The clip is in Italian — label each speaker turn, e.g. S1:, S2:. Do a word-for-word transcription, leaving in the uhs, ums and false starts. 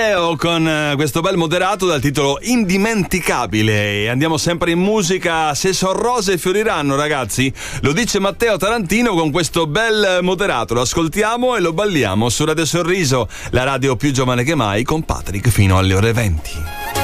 S1: Con questo bel moderato dal titolo Indimenticabile. E andiamo sempre in musica. Se son rose fioriranno, ragazzi, lo dice Matteo Tarantino con questo bel moderato. Lo ascoltiamo e lo balliamo su Radio Sorriso, la radio più giovane che mai, con Patrick fino alle ore venti.